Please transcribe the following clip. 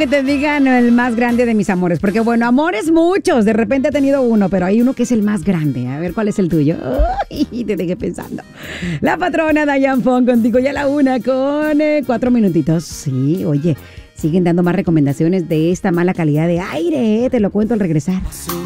que te digan el más grande de mis amores, porque bueno, amores muchos, de repente he tenido uno, pero hay uno que es el más grande. A ver, ¿cuál es el tuyo? Uy, te dejé pensando. La patrona Diane Fong contigo ya a la 1 con 4 minutitos. Sí, oye, siguen dando más recomendaciones de esta mala calidad de aire, te lo cuento al regresar.